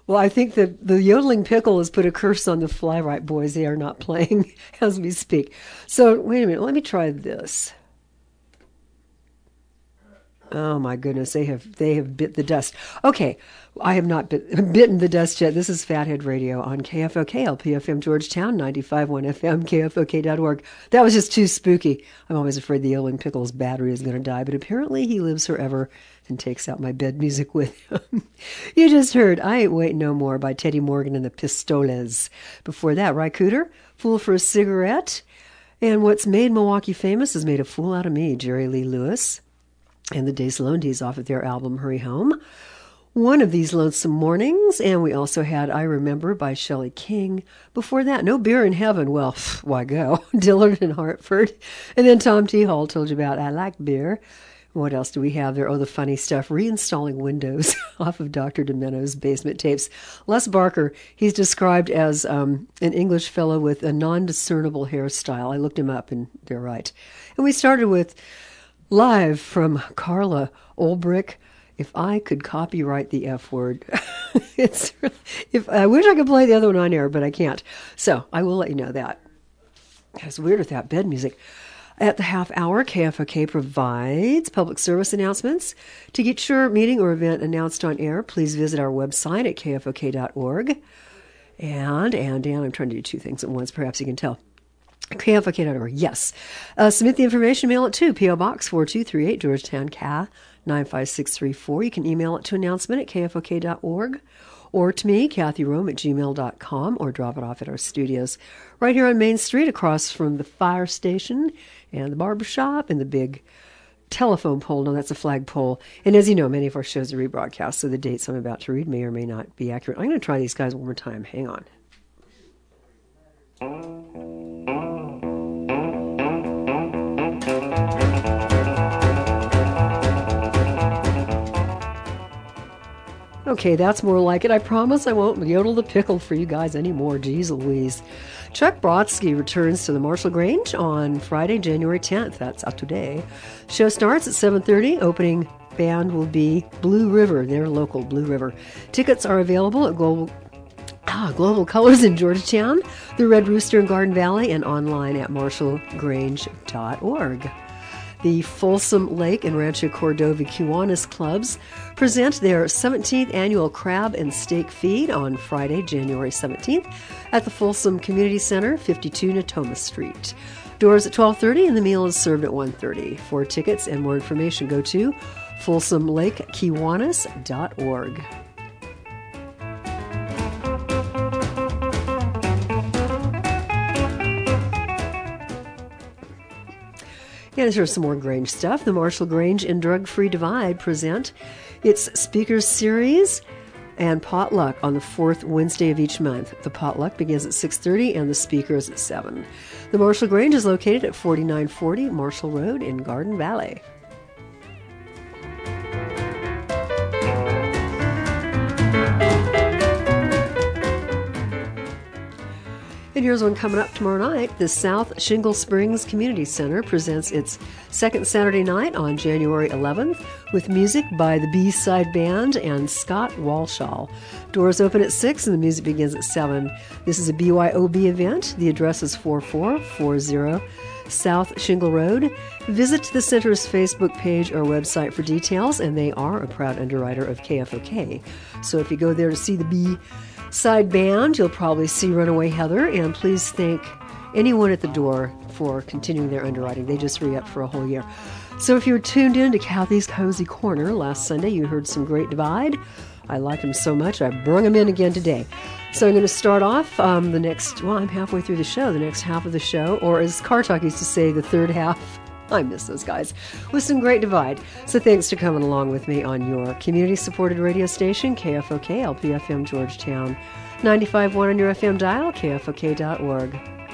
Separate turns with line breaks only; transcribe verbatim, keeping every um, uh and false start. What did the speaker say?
Well, I think that the yodeling pickle has put a curse on the Fly Right boys. They are not playing as we speak. So wait a minute. Let me try this. Oh my goodness, they have they have bit the dust. Okay, I have not bit, bitten the dust yet. This is Fathead Radio on K F O K, L P F M Georgetown, ninety-five point one F M, K F O K dot org. That was just too spooky. I'm always afraid the Yodeling Pickle's battery is going to die, but apparently he lives forever and takes out my bed music with him. You just heard I Ain't Waiting No More by Teddy Morgan and the Pistoles. Before that, Ry Cooder, Fool for a Cigarette. And What's Made Milwaukee Famous has made a fool out of me, Jerry Lee Lewis. And the Days Lowndes off of their album Hurry Home. One of These Lonesome Mornings, and we also had I Remember by Shelley King. Before that, No Beer in Heaven. Well, pff, why go? Dillard and Hartford. And then Tom T. Hall told you about I Like Beer. What else do we have there? Oh, the funny stuff. Reinstalling Windows off of Doctor Demento's Basement Tapes. Les Barker, he's described as um, an English fellow with a non-discernible hairstyle. I looked him up, and they're right. And we started with live from Carla Olbrick, If I Could Copyright the F Word. it's if I wish I could play the other one on air, but I can't. So I will let you know that. It's weird with that bed music. At the half hour, K F O K provides public service announcements. To get your meeting or event announced on air, please visit our website at K F O K dot org. And, and, and, I'm trying to do two things at once, perhaps you can tell. K F O K dot org, yes. Uh, submit the information, mail it to P O. Box four two three eight, Georgetown, Ca nine five six three four. You can email it to announcement at K F O K dot org or to me, Kathy Rome at gmail dot com, or drop it off at our studios right here on Main Street across from the fire station and the barber shop and the big telephone pole. No, that's a flagpole. And as you know, many of our shows are rebroadcast, so the dates I'm about to read may or may not be accurate. I'm going to try these guys one more time. Hang on. Okay, that's more like it. I promise I won't yodel the pickle for you guys anymore. Jeez Louise. Chuck Brodsky returns to the Marshall Grange on Friday, January tenth. That's out today. Show starts at seven thirty. Opening band will be Blue River, their local Blue River. Tickets are available at Global ah, Global Colors in Georgetown, the Red Rooster in Garden Valley, and online at marshall grange dot org. The Folsom Lake and Rancho Cordova Kiwanis Clubs present their seventeenth annual Crab and Steak Feed on Friday, January seventeenth at the Folsom Community Center, fifty-two Natoma Street. Doors at twelve thirty and the meal is served at one thirty. For tickets and more information, go to folsom lake kiwanis dot org. And here's some more Grange stuff. The Marshall Grange and Drug Free Divide present its Speakers Series and Potluck on the fourth Wednesday of each month. The Potluck begins at six thirty and the Speakers at seven. The Marshall Grange is located at forty-nine forty Marshall Road in Garden Valley. And here's one coming up tomorrow night. The South Shingle Springs Community Center presents its second Saturday night on January eleventh with music by the B-Side Band and Scott Walshall. Doors open at six and the music begins at seven. This is a B Y O B event. The address is forty-four forty South Shingle Road. Visit the center's Facebook page or website for details, and they are a proud underwriter of K F O K. So if you go there to see the B Side Band, you'll probably see Runaway Heather, and please thank anyone at the door for continuing their underwriting. They just re-up for a whole year. So if you were tuned in to Kathy's Cozy Corner last Sunday, you heard some great Divide. I like them so much, I brung them in again today. So I'm going to start off um, the next, well, I'm halfway through the show, the next half of the show, or as Car Talk used to say, the third half. I miss those guys, with some great Divide. So thanks for coming along with me on your community-supported radio station, K F O K, L P F M Georgetown, ninety-five point one on your F M dial, K F O K dot org.